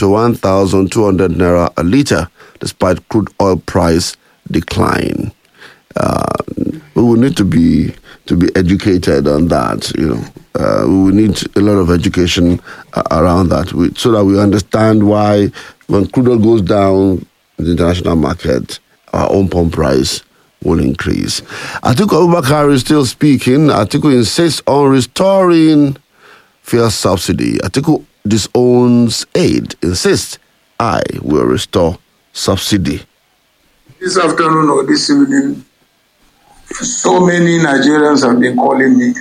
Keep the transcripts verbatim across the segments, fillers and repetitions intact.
to one thousand two hundred naira a litre, despite crude oil price decline. Uh, we will need to be to be educated on that. You know, uh, we will need a lot of education uh, around that, we, so that we understand why when crude oil goes down in the international market, our own pump price will increase. Atiku Abubakar is still speaking. Atiku insists on restoring fuel subsidy. Atiku disowns aid. Insists, I will restore subsidy. This afternoon or this evening, so many Nigerians have been calling me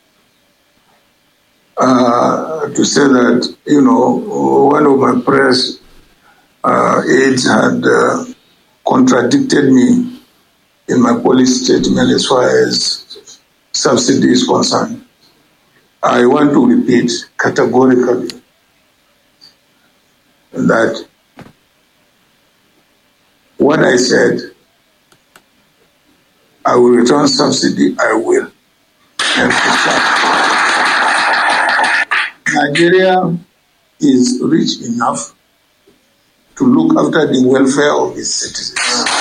uh, to say that, you know, one of my press uh, aides had uh, contradicted me in my policy statement as far as subsidy is concerned. I want to repeat categorically that what I said, I will return subsidy, I will. Nigeria is rich enough to look after the welfare of its citizens.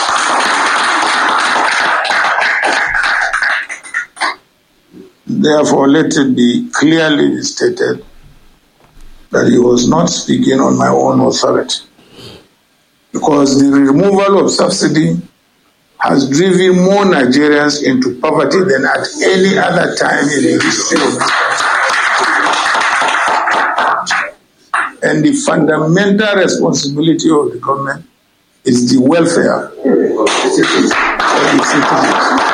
Therefore, let it be clearly stated that he was not speaking on my own authority, because the removal of subsidy has driven more Nigerians into poverty than at any other time in the history of this country. And the fundamental responsibility of the government is the welfare of the citizens.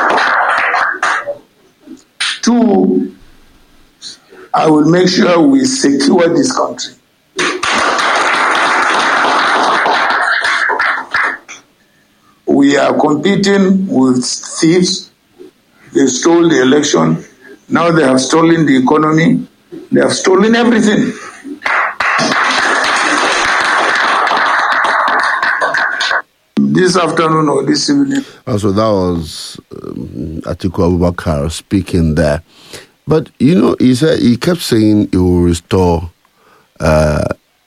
Two, I will make sure we secure this country. We are competing with thieves. They stole the election. Now they have stolen the economy. They have stolen everything. This afternoon or this evening. Also, that was um, Atiku Abubakar speaking there. But, you know, he said he kept saying he will restore, uh,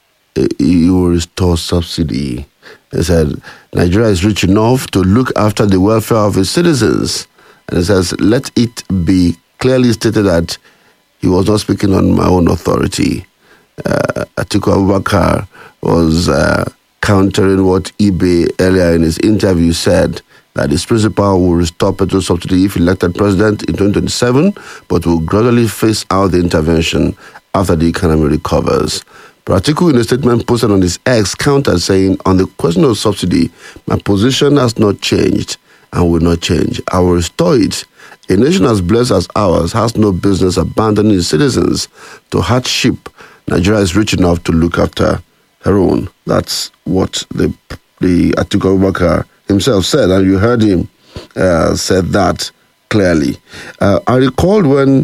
he will restore subsidy. He said Nigeria is rich enough to look after the welfare of its citizens. And he says, let it be clearly stated that he was not speaking on my own authority. Uh, Atiku Abubakar was uh, countering what Ibe earlier in his interview said, that his principal will restore petrol subsidy if elected president in twenty twenty-seven, but will gradually phase out the intervention after the economy recovers. But Atiku, in a statement posted on his X, countered saying, on the question of subsidy, my position has not changed and will not change. I will restore it. A nation as blessed as ours has no business abandoning its citizens to hardship. Nigeria is rich enough to look after her own. That's what the the Atiku Abubakar himself said, and you heard him uh, said that clearly. Uh, I recalled when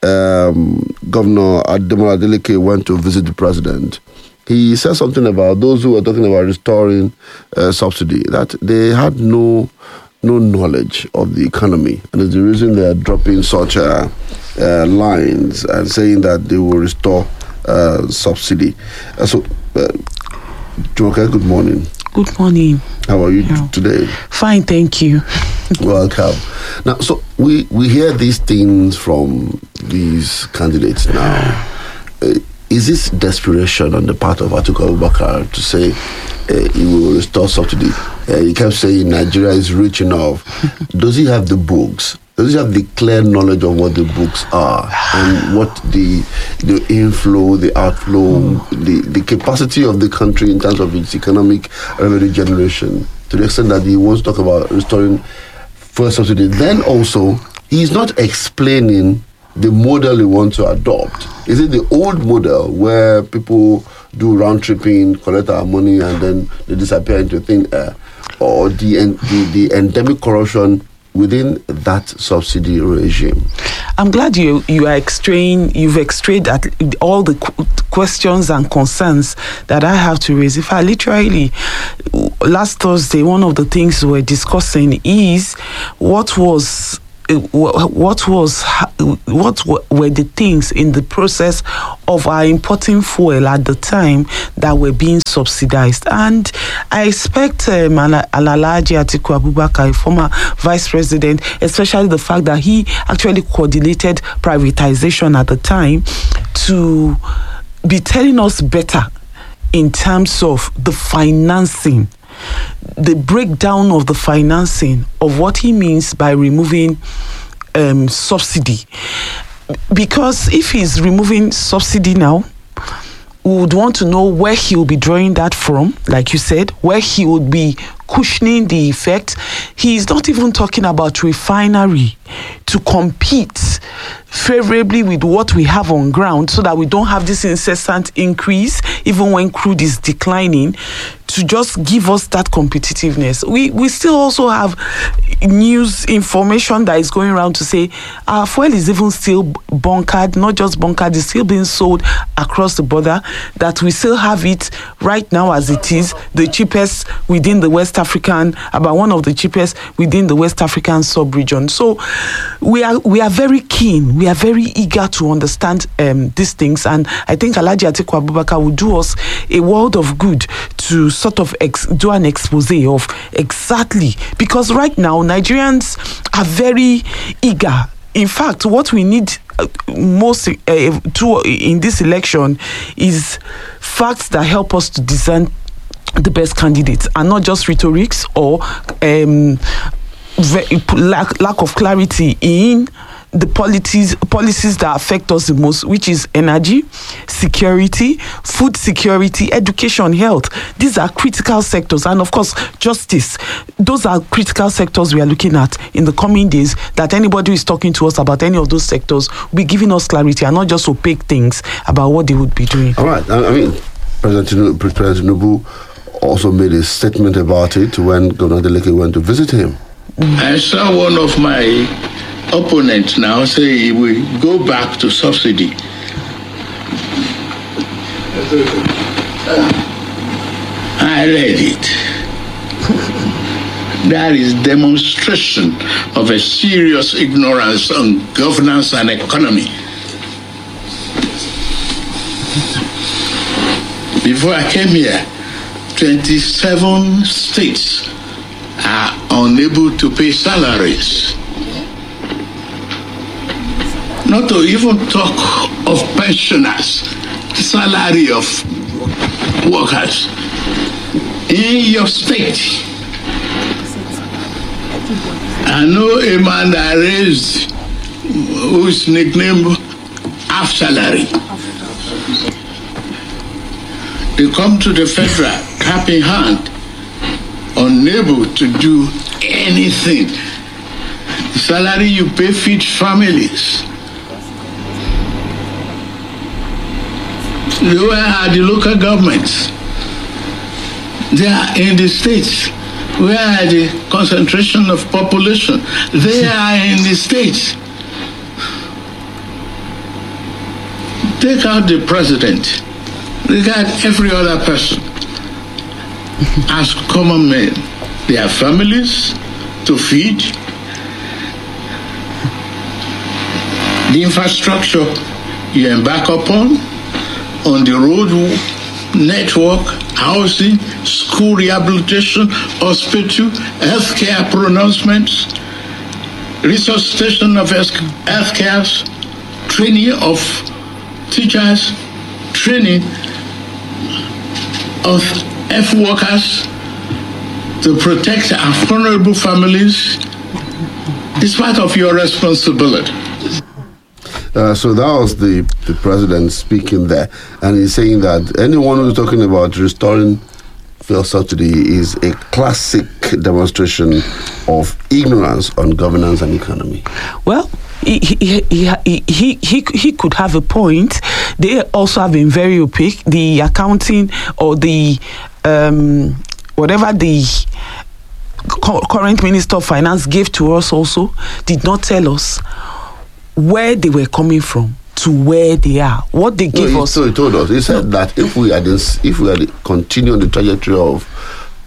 um, Governor Ademola Adeleke went to visit the president, he said something about those who were talking about restoring uh, subsidy, that they had no no knowledge of the economy, and it's the reason they are dropping such uh, uh, lines and saying that they will restore uh, subsidy. Uh, so, uh, Jumoke, good morning. Good morning. How are you yeah. today? Fine, thank you. Welcome. Now, so we, we hear these things from these candidates now. Uh, is this desperation on the part of Atiku Abubakar to say uh, he will restore subsidy? Uh, he kept saying Nigeria is rich enough. Does he have the books? Does he have the clear knowledge of what the books are and what the the inflow, the outflow, mm. the, the capacity of the country in terms of its economic revenue generation, to the extent that he wants to talk about restoring fuel subsidy? Then also, he's not explaining the model he wants to adopt. Is it the old model where people do round tripping, collect our money, and then they disappear into thin air, or the the, the endemic corruption within that subsidy regime? I'm glad you you are extraying, you've extrayed at all the qu- questions and concerns that I have to raise. If I literally, last Thursday, one of the things we were discussing is what was what was what were the things in the process of our importing fuel at the time that were being subsidized. And I expect um, Alhaji Atiku Abubakar, a former vice president, especially the fact that he actually coordinated privatization at the time, to be telling us better in terms of the financing, the breakdown of the financing of what he means by removing um, subsidy. Because if he's removing subsidy now, we would want to know where he will be drawing that from, like you said, where he would be cushioning the effect. He's not even talking about refinery to compete favorably with what we have on ground, so that we don't have this incessant increase even when crude is declining, to just give us that competitiveness. We we still also have news information that is going around to say our fuel is even still bunkered, not just bunkered, it's still being sold across the border, that we still have it right now as it is, the cheapest within the West African, about one of the cheapest within the West African sub-region. So we are we are very keen, we are very eager to understand um, these things, and I think Alhaji Atiku Abubakar will do us a world of good to sort of ex- do an expose of exactly, because right now Nigerians are very eager. In fact, what we need uh, most uh, to in this election is facts that help us to discern the best candidates, and not just rhetorics or um, lack, lack of clarity in the policies policies that affect us the most, which is energy, security, food security, education, health. These are critical sectors, and of course, justice. Those are critical sectors we are looking at in the coming days, that anybody who is talking to us about any of those sectors will be giving us clarity and not just opaque things about what they would be doing. All right. I mean, President President Tinubu also made a statement about it when Governor Adeleke went to visit him. Mm. I saw one of my opponents now say we go back to subsidy. I read it. That is demonstration of a serious ignorance on governance and economy. Before I came here, twenty-seven states are unable to pay salaries. Not to even talk of pensioners, salary of workers in your state. I know a man that raised, whose nickname half salary. They come to the federal cap in hand, unable to do anything. The salary you pay feeds families. Where are the local governments? They are in the states. Where are the concentration of population? They are in the states. Take out the president. Regard every other person as common men. They have families to feed. The infrastructure you embark upon, on the road network, housing, school rehabilitation, hospital, healthcare pronouncements, resuscitation of healthcare, training of teachers, training of F workers to protect our vulnerable families. It's part of your responsibility. Uh, so that was the, the president speaking there, and he's saying that anyone who's talking about restoring fuel subsidy is a classic demonstration of ignorance on governance and economy. Well, he he, he, he, he, he could have a point. They also have been very opaque. The accounting or the um, whatever the current Minister of Finance gave to us also did not tell us where they were coming from to where they are. What they gave no, he, us. So he told us. He said that if we had this, if we had continued the trajectory of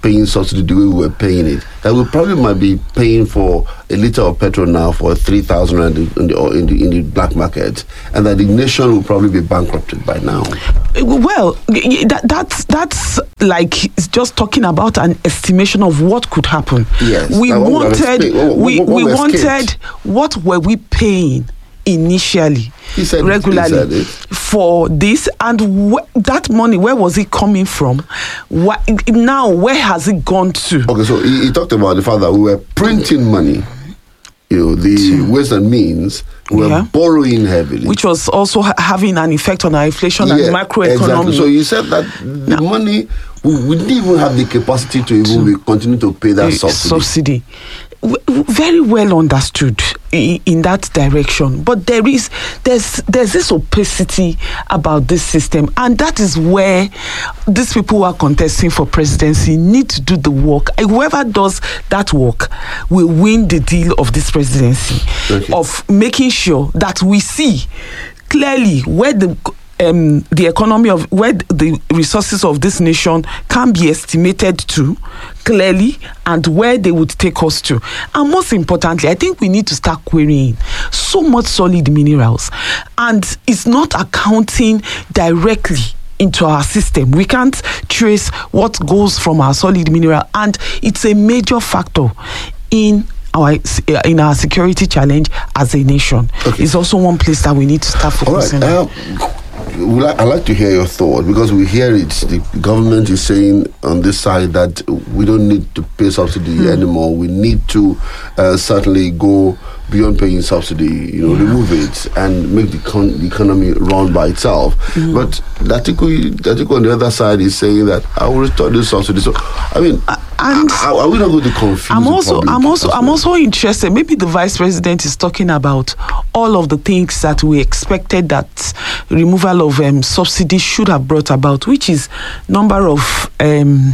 paying subsidy the way we were paying it, that we probably might be paying for a liter of petrol now for three thousand in the, in, the, in, the, in the black market, and that the nation will probably be bankrupted by now. Well, that, that's that's like just talking about an estimation of what could happen. Yes, we wanted what, we what, what we wanted what were we paying initially, he said regularly it, he said for this, and wh- that money, where was it coming from? What, now where has it gone to? Okay, so he, he talked about the fact that we were printing money, you know, the ways and means, we were Yeah. borrowing heavily, Which was also ha- having an effect on our inflation Yeah, and macroeconomy. Exactly. So you said that the money, we, we didn't even have the capacity to even be, continue to pay that Uh, subsidy. subsidy. W- w- Very well understood in, in that direction, but there is there's there's this opacity about this system, and that is where these people who are contesting for presidency need to do the work. And whoever does that work will win the deal of this presidency, Okay. of making sure that we see clearly where the um, the economy of where the resources of this nation can be estimated to clearly, and where they would take us to. And most importantly, I think we need to start querying so much solid minerals, and it's not accounting directly into our system. We can't trace what goes from our solid mineral, and it's a major factor in our in our security challenge as a nation. Okay. It's also one place that we need to start All right. focusing on. Um, well, I- I'd like to hear your thought, because we hear it. The government is saying on this side that we don't need to pay subsidy Hmm. anymore. We need to uh, certainly go beyond paying subsidy, you know, remove it and make the, con- the economy run by itself. Hmm. But the article, the article on the other side is saying that I will restore this subsidy. So, I mean, and are, are we not going to confuse I'm the also, public I'm also, as I'm well? also interested. Maybe the vice president is talking about all of the things that we expected that removal of um, subsidy should have brought about, which is number of um,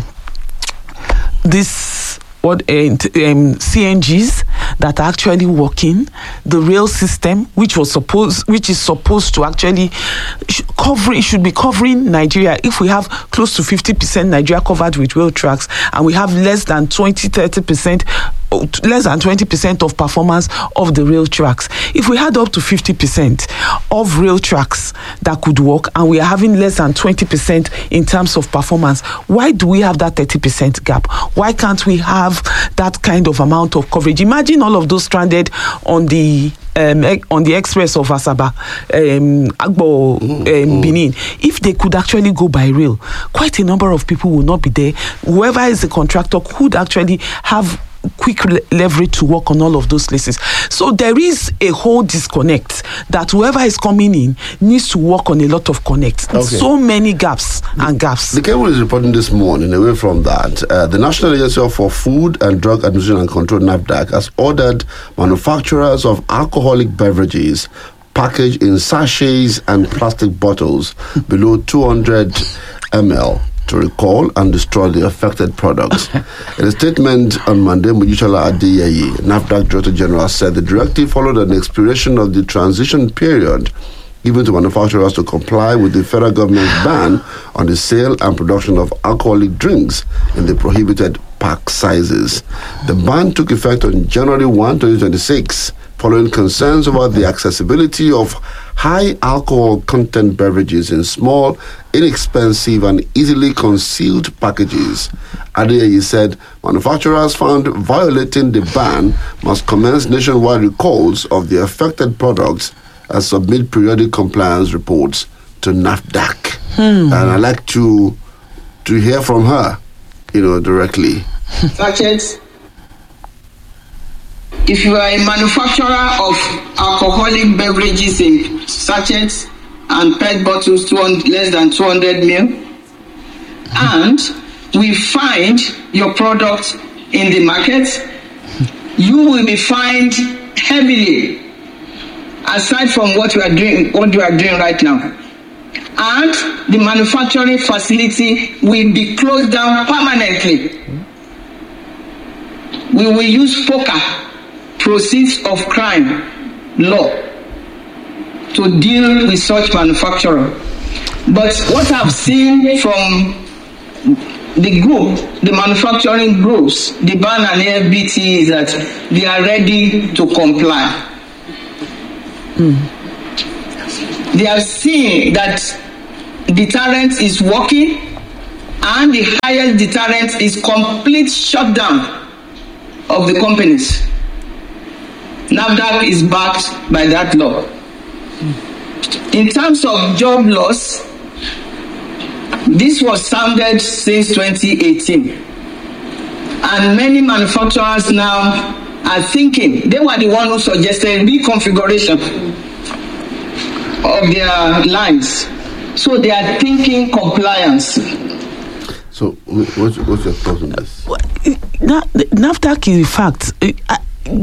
this what uh, t- um, C N Gs that are actually working, the rail system, which was supposed, which is supposed to actually sh- cover, it should be covering Nigeria. If we have close to fifty percent Nigeria covered with rail tracks, and we have less than twenty, thirty percent, less than twenty percent of performance of the rail tracks. If we had up to fifty percent of rail tracks that could work, and we are having less than twenty percent in terms of performance, why do we have that thirty percent gap? Why can't we have that kind of amount of coverage? Imagine all of those stranded on the um, e- on the express of Asaba, um, Agbo, um, Benin. If they could actually go by rail, quite a number of people will not be there. Whoever is the contractor could actually have quick le- leverage to work on all of those places. So there is a whole disconnect that whoever is coming in needs to work on a lot of connects. Okay. So many gaps and gaps. The Cable is reporting this morning, away from that, uh, the National Agency for Food and Drug Administration and Control, NAFDAC, has ordered manufacturers of alcoholic beverages packaged in sachets and plastic bottles below two hundred milliliters to recall and destroy the affected products. In a statement on Monday, Mojisola Adeyeye, NAFDAC Director General, said the directive followed an expiration of the transition period given to manufacturers to comply with the federal government's ban on the sale and production of alcoholic drinks in the prohibited pack sizes. The ban took effect on January first, twenty twenty-six, following concerns about the accessibility of high alcohol content beverages in small, inexpensive, and easily concealed packages. Adeyeye said manufacturers found violating the ban must commence nationwide recalls of the affected products and submit periodic compliance reports to NAFDAC. Hmm. And I'd like to to hear from her, you know, directly. Sachets. If you are a manufacturer of alcoholic beverages in sachets and P E T bottles two hundred, less than two hundred milliliters, and we find your product in the market, you will be fined heavily, aside from what you are doing, what you are doing right now. And the manufacturing facility will be closed down permanently. We will use FOCA, Proceeds of Crime law, to deal with such manufacturer. But what I've seen from the group, the manufacturing groups, the B A N and A F B T, is that they are ready to comply. Mm. They are seeing that deterrent is working, and the highest deterrent is complete shutdown of the companies. NAFDAC is backed by that law. In terms of job loss, this was sounded since twenty eighteen, and many manufacturers now are thinking, they were the one who suggested reconfiguration of their lines, so they are thinking compliance. So what's, what's your thoughts on this? NAFDAC, in fact, uh,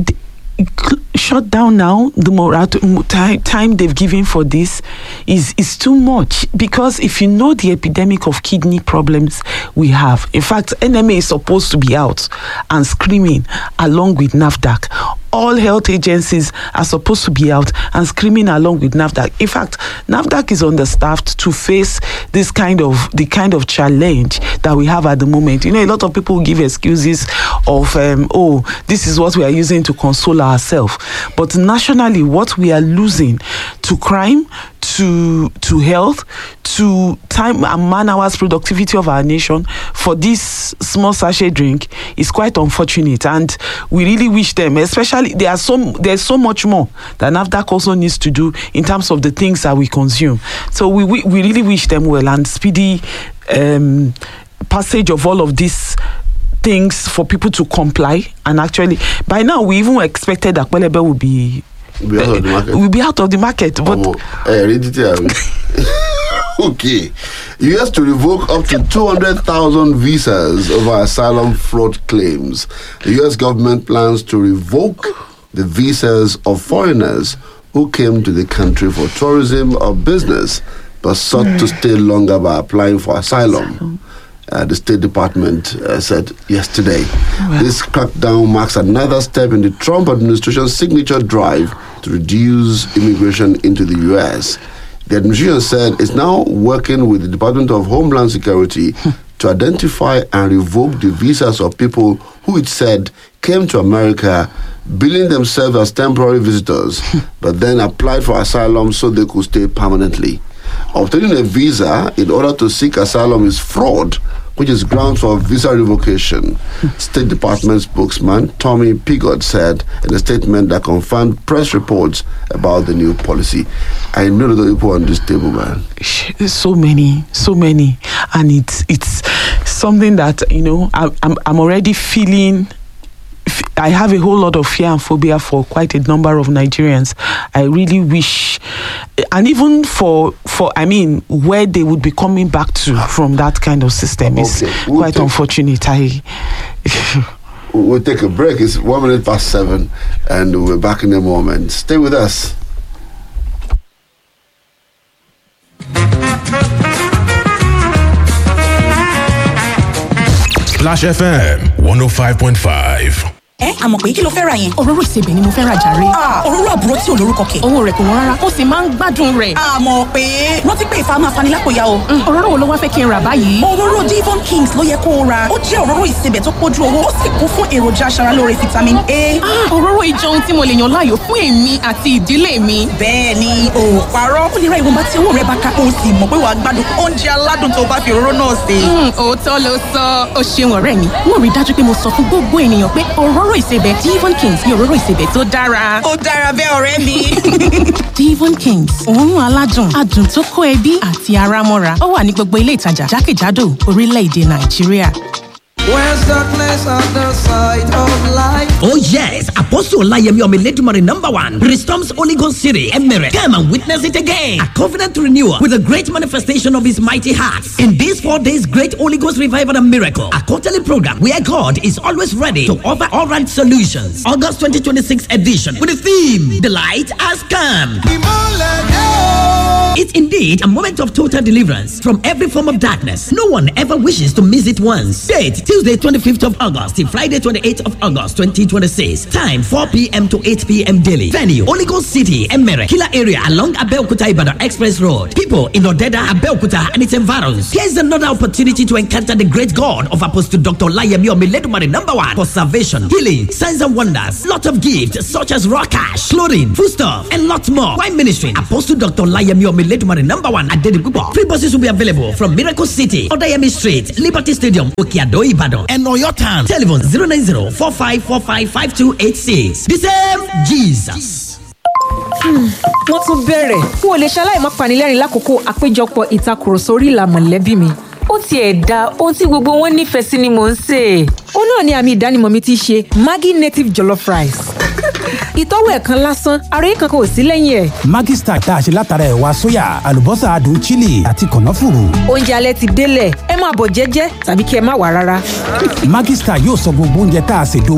shut down now. The more time they've given for this is is too much, because if you know the epidemic of kidney problems we have, in fact, N M A is supposed to be out and screaming along with NAFDAC. All health agencies are supposed to be out and screaming along with NAFDAC. In fact, NAFDAC is understaffed to face this kind of the kind of challenge that we have at the moment. You know, a lot of people give excuses of um, oh, this is what we are using to console ourselves. But nationally, what we are losing to crime, to to health, to time and man hours productivity of our nation for this small sachet drink is quite unfortunate, and we really wish them, especially there are so there's so much more that NAFDAC also needs to do in terms of the things that we consume. So we we, we really wish them well and speedy um, passage of all of these things for people to comply. And actually, by now we even expected that Kwelebe would be We'll be out of the market. We'll be out of the market. But oh, hey, read it. Okay. U S to revoke up to two hundred thousand visas over asylum fraud claims. The U S government plans to revoke the visas of foreigners who came to the country for tourism or business but sought mm. to stay longer by applying for asylum. Uh, the State Department uh, said yesterday. Well. This crackdown marks another step in the Trump administration's signature drive to reduce immigration into the U S. The administration said it's now working with the Department of Homeland Security to identify and revoke the visas of people who it said came to America billing themselves as temporary visitors, but then applied for asylum so they could stay permanently. Obtaining a visa in order to seek asylum is fraud, which is grounds for visa revocation. State Department spokesman Tommy Pigott said in a statement that confirmed press reports about the new policy. I know that the people on this table, man. So many, so many, and it's it's something that, you know, I, I'm I'm already feeling. I have a whole lot of fear and phobia for quite a number of Nigerians. I really wish, and even for, for I mean, where they would be coming back to from that kind of system is okay. we'll quite take, unfortunate. I We'll take a break. It's one minute past seven, and we're back in a moment. Stay with us. Splash F M one oh five point five. ẹ àmọ̀ pé kí ló fẹ́ ra yẹn. òróró ìsebẹ̀ ni mo fẹ́ ra jàre. òróró àbúrò tí ò lórúkọ kẹ̀. owó rẹ̀ kò wọ́n rárá ó sì máa ń gbádùn rẹ̀. àmọ̀ pé rántí pé ìfà máa fani lápò ya o. òróró wo ló wá fẹ́ kí n rà báyìí. òróró Devon Kings ló yẹ kó o ra. ó jẹ́ òróró ìsebẹ̀ tó pójú owó ó sì kún fún èròjà aṣaralóore vitamin A. òróró ìjọ ohun tí mo lè yàn láàyò fún èmi àti ìdílé mi. bẹ́ẹ̀ ni o parọ́. ó lè ra ìwọ̀nba tí owó rẹ̀ bá ká. o sì mọ̀ pé wàá gbádùn oúnjẹ aládùn tó bá fi òróró náà sè. òótọ́ ló sọ ó ṣeun ọ̀rẹ́ mi. mo rí dájú pé mo sọ fún gbogbo ènìyàn pé òróró ìsebẹ̀ Devon Kings ní òróró ìsebẹ̀ tó dára. ó dára bẹ́ẹ̀ ọ̀rẹ́ mi. Devon Kings òórùn aládùn adùn tó kó ẹbí àti ara mọ́ra ó wà ní gbogbo ilé ìtajà jákèjádò orílẹ̀-èdè Nàìjíríà. Where's darkness on the side of light? Oh yes, Apostle Olayemi Omeledumare number one restores Holy Ghost City, Emirate. Come and witness it again. A covenant renewal with a great manifestation of His mighty hearts. In these four days, great Holy Ghost revival and miracle. A quarterly program where God is always ready to offer all right solutions. August twenty twenty-six edition with the theme, The Light Has Come. It's indeed a moment of total deliverance from every form of darkness. No one ever wishes to miss it once. Date, Tuesday. Tuesday twenty-fifth of August till Friday twenty-eighth of August twenty twenty-six. Time four p.m. to eight p.m. daily. Venue Holy Ghost City, Emere, Killer area along Abeokuta Ibadan Express Road. People in Odeda, Abeokuta and its environs. Here's another opportunity to encounter the great God of Apostle Doctor Layemi Omiledumare, number one for salvation, healing, signs and wonders, lot of gifts such as raw cash, clothing, foodstuff, and lots more. Why ministry? Apostle Doctor Layemi Omiledumare, number one at Dedipupo. Free buses will be available from Miracle City, Odayemi Street, Liberty Stadium, Okeado, Ibadan, and Oyo Town. Telephone zero nine zero four five four five five two eight six. The same Jesus. Wọ́n tún bẹ̀rẹ̀ n ò lè ṣaláì má panilẹ́rìn lákòókò àpéjọpọ̀ ìtakùrọ̀sọ orí ìlà mọ̀lẹ́bí mi. Ó tiẹ̀ da ohun tí gbogbo wọn nífẹ̀ẹ́ sí ni mò ń sè. Ó náà ni àmì ìdánimọ̀ mi ti ṣe Maggi native jollof rice. Ìtọ́wò ẹ̀kan lásán, àròyé kankan ò sí lẹ́yìn ẹ̀. Maggi Star tá a ṣe látara ẹ̀wà sóyà, àlùbọ́sà adùn chili àti kànáfùrù. Oúnjẹ alẹ́ ti délẹ̀, ẹ máa bọ̀ jẹ́jẹ́ tàbí kí ẹ má wá rárá. Maggi Star yóò sọ gbogbo oúnjẹ tá a ṣe dó